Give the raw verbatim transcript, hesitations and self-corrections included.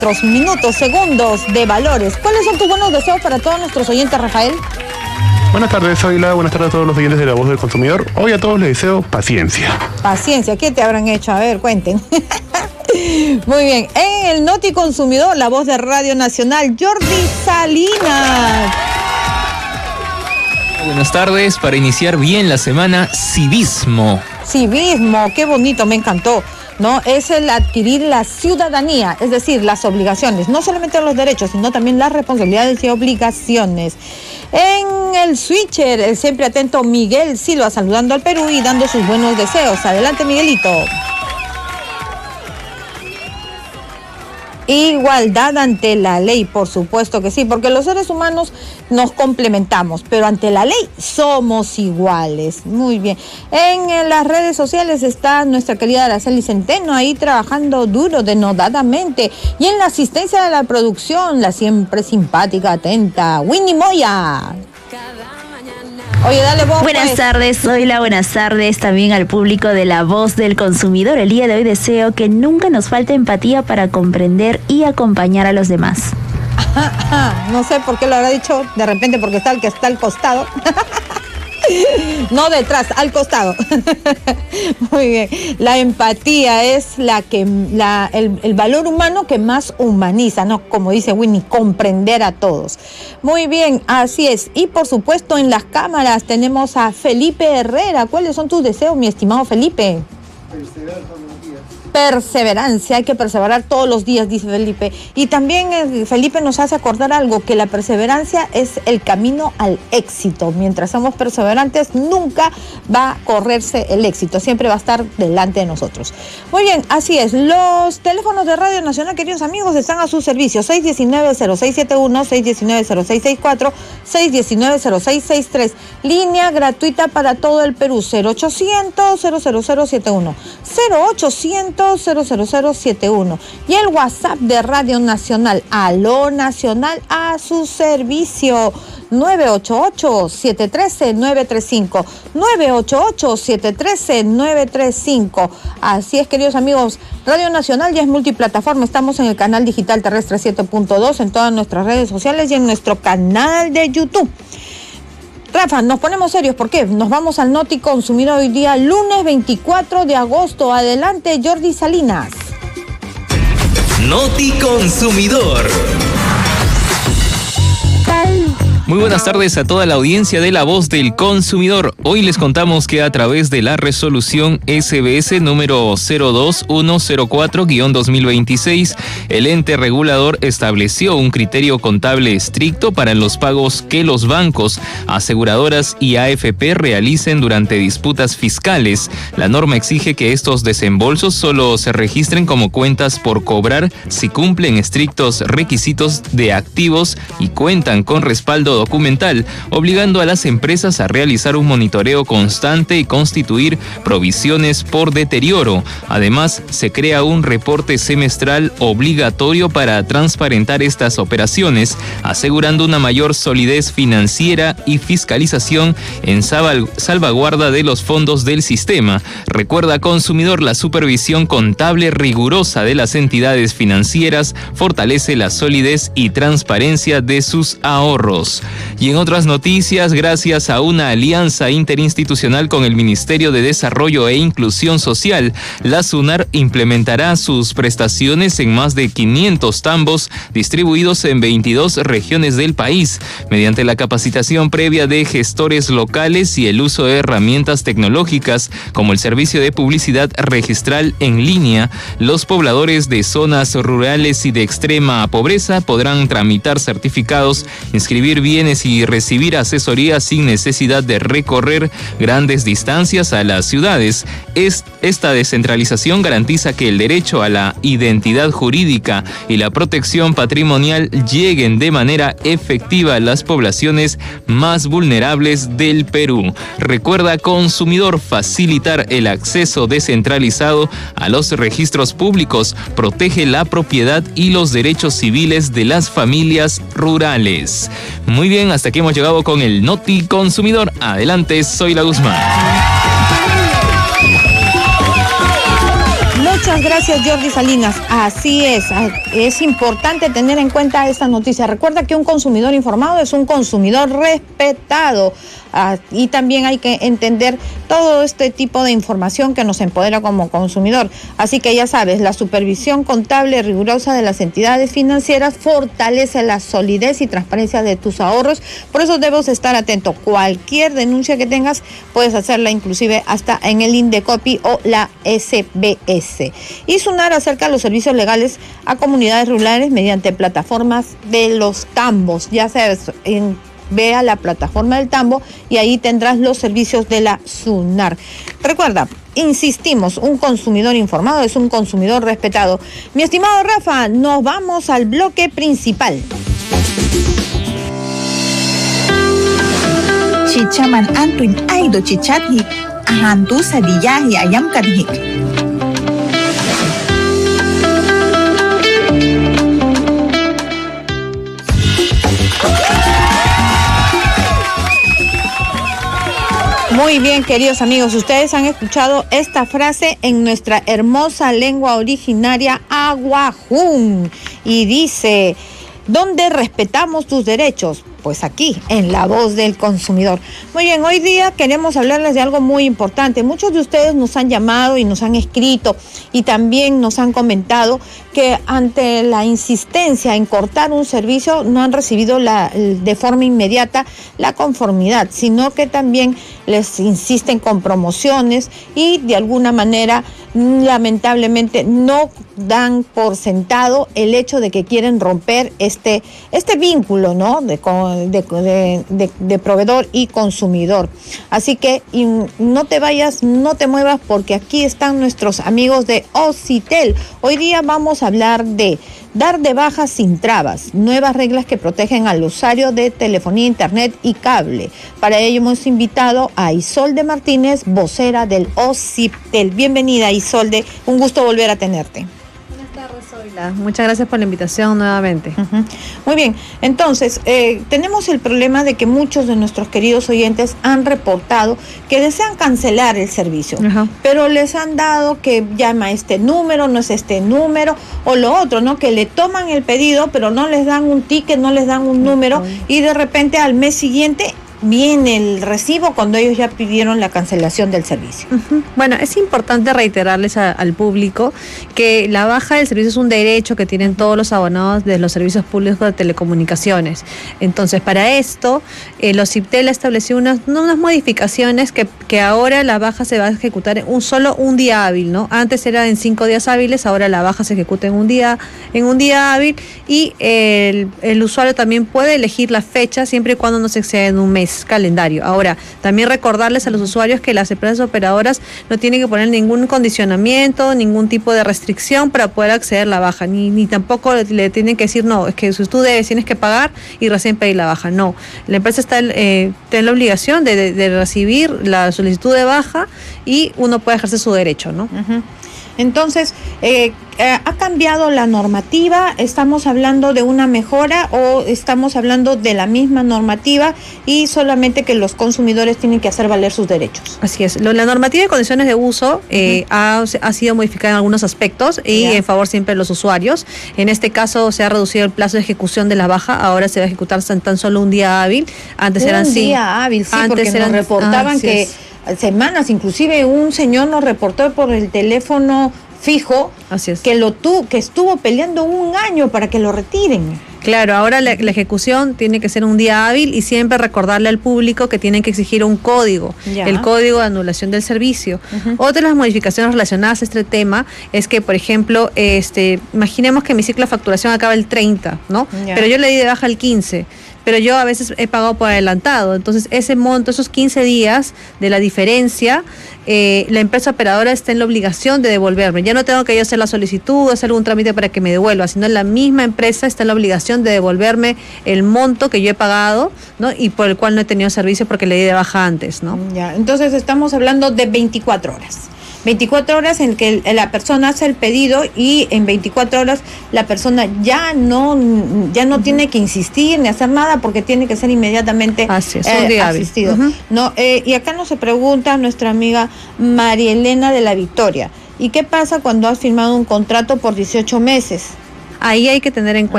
nuestros minutos, segundos de valores. ¿Cuáles son tus buenos deseos para todos nuestros oyentes, Rafael? Buenas tardes, soy La. Buenas tardes a todos los oyentes de La Voz del Consumidor. Hoy a todos les deseo paciencia. Paciencia, ¿qué te habrán hecho? A ver, cuenten. Muy bien, en el Noti Consumidor, la voz de Radio Nacional, Jordi Salinas. Buenas tardes, para iniciar bien la semana, civismo. Civismo, qué bonito, me encantó. ¿No? Es el adquirir la ciudadanía, es decir, las obligaciones, no solamente los derechos, sino también las responsabilidades y obligaciones. En el switcher, el siempre atento Miguel Silva saludando al Perú y dando sus buenos deseos. Adelante, Miguelito. Igualdad ante la ley, por supuesto que sí, porque los seres humanos nos complementamos, pero ante la ley somos iguales. Muy bien. En las redes sociales está nuestra querida Araceli Centeno ahí trabajando duro, denodadamente. Y en la asistencia de la producción, la siempre simpática, atenta, Winnie Moya. Oye, dale vos. Buenas pues. tardes, soy la buenas tardes también al público de La Voz del Consumidor. El día de hoy deseo que nunca nos falte empatía para comprender y acompañar a los demás. No sé por qué lo habrá dicho, de repente porque está el que está al costado. No detrás, al costado. Muy bien. La empatía es la que la, el, el valor humano que más humaniza, ¿no? Como dice Winnie, comprender a todos. Muy bien, así es. Y por supuesto en las cámaras tenemos a Felipe Herrera. ¿Cuáles son tus deseos, mi estimado Felipe? Perseverancia, hay que perseverar todos los días, dice Felipe. Y también eh, Felipe nos hace acordar algo, que la perseverancia es el camino al éxito. Mientras somos perseverantes, nunca va a correrse el éxito, siempre va a estar delante de nosotros. Muy bien, así es. Los teléfonos de Radio Nacional, queridos amigos, están a su servicio. seis uno nueve, cero seis siete uno, seis uno nueve, cero seis seis cuatro, seis uno nueve, cero seis seis tres. Línea gratuita para todo el Perú, cero ochocientos, cero cero cero siete uno. cero ochocientos, cero cero cero siete uno. Y el WhatsApp de Radio Nacional, Aló Nacional, a su servicio, nueve ocho ocho, siete uno tres, nueve tres cinco, nueve ocho ocho, siete uno tres, nueve tres cinco. Así es, queridos amigos, Radio Nacional ya es multiplataforma, estamos en el canal digital terrestre siete punto dos, en todas nuestras redes sociales y en nuestro canal de YouTube. Rafa, nos ponemos serios, ¿por qué? Nos vamos al Noti Consumidor hoy día, lunes veinticuatro de agosto. Adelante, Jordi Salinas. Noti Consumidor. Muy buenas tardes a toda la audiencia de La Voz del Consumidor. Hoy les contamos que a través de la resolución S B S número cero dos uno cero cuatro guión dos mil veintiséis, el ente regulador estableció un criterio contable estricto para los pagos que los bancos, aseguradoras y A F P realicen durante disputas fiscales. La norma exige que estos desembolsos solo se registren como cuentas por cobrar si cumplen estrictos requisitos de activos y cuentan con respaldo documental, obligando a las empresas a realizar un monitoreo constante y constituir provisiones por deterioro. Además, se crea un reporte semestral obligatorio para transparentar estas operaciones, asegurando una mayor solidez financiera y fiscalización en salvaguarda de los fondos del sistema. Recuerda, consumidor, la supervisión contable rigurosa de las entidades financieras fortalece la solidez y transparencia de sus ahorros. Y en otras noticias, gracias a una alianza interinstitucional con el Ministerio de Desarrollo e Inclusión Social, la SUNAR implementará sus prestaciones en más de quinientos tambos distribuidos en veintidós regiones del país. Mediante la capacitación previa de gestores locales y el uso de herramientas tecnológicas como el servicio de publicidad registral en línea, los pobladores de zonas rurales y de extrema pobreza podrán tramitar certificados, inscribir bienes y recibir asesoría sin necesidad de recorrer grandes distancias a las ciudades. Es, esta descentralización garantiza que el derecho a la identidad jurídica y la protección patrimonial lleguen de manera efectiva a las poblaciones más vulnerables del Perú. Recuerda, consumidor, facilitar el acceso descentralizado a los registros públicos protege la propiedad y los derechos civiles de las familias rurales. Muy bien, hasta aquí hemos llegado con el Noti Consumidor. Adelante, soy la Guzmán. Muchas Muchas gracias, Jordi Salinas. Así es, es importante tener en cuenta esta noticia. Recuerda que un consumidor informado es un consumidor respetado. Ah, y también hay que entender todo este tipo de información que nos empodera como consumidor. Así que ya sabes, la supervisión contable rigurosa de las entidades financieras fortalece la solidez y transparencia de tus ahorros. Por eso debes estar atento. Cualquier denuncia que tengas puedes hacerla inclusive hasta en el Indecopi o la S B S. Y SUNAR acerca los servicios legales a comunidades rurales mediante plataformas de los tambos. Ya sabes, en Ve a la plataforma del tambo y ahí tendrás los servicios de la SUNAR. Recuerda, insistimos, un consumidor informado es un consumidor respetado. Mi estimado Rafa, nos vamos al bloque principal. Chichaman Antuin Aido Chichatji, Ahantu Sadiyahi Ayam Kadhik. Muy bien, queridos amigos, ustedes han escuchado esta frase en nuestra hermosa lengua originaria aguajún y dice: ¿dónde respetamos tus derechos? Pues aquí, en La Voz del Consumidor. Muy bien, hoy día queremos hablarles de algo muy importante. Muchos de ustedes nos han llamado y nos han escrito y también nos han comentado que ante la insistencia en cortar un servicio no han recibido la, de forma inmediata la conformidad, sino que también les insisten con promociones y de alguna manera lamentablemente no dan por sentado el hecho de que quieren romper este, este vínculo, ¿no? de, de, de, de, de proveedor y consumidor. Así que y no te vayas, no te muevas, porque aquí están nuestros amigos de Ocitel. Hoy día vamos a hablar de dar de baja sin trabas, nuevas reglas que protegen al usuario de telefonía, internet y cable. Para ello hemos invitado a Isolde Martínez, vocera del Ocitel. Bienvenida, Isolde, un gusto volver a tenerte. Muchas gracias por la invitación nuevamente. Uh-huh. Muy bien, entonces eh, tenemos el problema de que muchos de nuestros queridos oyentes han reportado que desean cancelar el servicio, uh-huh. pero les han dado que llama a este número, no es este número, o lo otro, ¿no? Que le toman el pedido, pero no les dan un ticket, no les dan un número, uh-huh. y de repente al mes siguiente viene el recibo cuando ellos ya pidieron la cancelación del servicio. Uh-huh. Bueno, es importante reiterarles a, al público que la baja del servicio es un derecho que tienen todos los abonados de los servicios públicos de telecomunicaciones. Entonces, para esto, eh, los Ocitel ha establecido unas, unas modificaciones que, que ahora la baja se va a ejecutar en un solo un día hábil, ¿no? Antes era en cinco días hábiles, ahora la baja se ejecuta en un día, en un día hábil, y el, el usuario también puede elegir la fecha siempre y cuando no se exceda en un mes calendario. Ahora, también recordarles a los usuarios que las empresas operadoras no tienen que poner ningún condicionamiento, ningún tipo de restricción para poder acceder a la baja, ni, ni tampoco le, le tienen que decir, no, es que si tú debes, tienes que pagar y recién pedir la baja. No, la empresa está eh, tiene la obligación de, de, de recibir la solicitud de baja y uno puede ejercer su derecho, ¿no? Uh-huh. Entonces, eh, eh, ¿ha cambiado la normativa? ¿Estamos hablando de una mejora o estamos hablando de la misma normativa y solamente que los consumidores tienen que hacer valer sus derechos? Así es. Lo, la normativa de condiciones de uso eh, uh-huh. ha, ha sido modificada en algunos aspectos y yeah. en favor siempre de los usuarios. En este caso se ha reducido el plazo de ejecución de la baja. Ahora se va a ejecutar tan, tan solo un día hábil. Antes un eran Un día sí, hábil, sí, antes porque eran, nos reportaban ah, que... es. semanas, inclusive un señor nos reportó por el teléfono fijo Así es. que lo tu, que estuvo peleando un año para que lo retiren. Claro, ahora la, la ejecución tiene que ser un día hábil y siempre recordarle al público que tienen que exigir un código, ya. el código de anulación del servicio. Uh-huh. Otra de las modificaciones relacionadas a este tema es que, por ejemplo, este, imaginemos que mi ciclo de facturación acaba el treinta, ¿no? Ya. Pero yo le di de baja el quince. Pero yo a veces he pagado por adelantado, entonces ese monto, esos quince días de la diferencia, eh, la empresa operadora está en la obligación de devolverme. Ya no tengo que yo hacer la solicitud, hacer algún trámite para que me devuelva, sino la misma empresa está en la obligación de devolverme el monto que yo he pagado, ¿no? Y por el cual no he tenido servicio porque le di de baja antes, ¿no? Ya, entonces estamos hablando de veinticuatro horas. veinticuatro horas en que la persona hace el pedido y en veinticuatro horas la persona ya no ya no uh-huh. tiene que insistir ni hacer nada porque tiene que ser inmediatamente Así es, eh, asistido. Uh-huh. No, eh, y acá nos se pregunta nuestra amiga María Elena de la Victoria. ¿Y qué pasa cuando has firmado un contrato por dieciocho meses? Ahí hay que tener en cuenta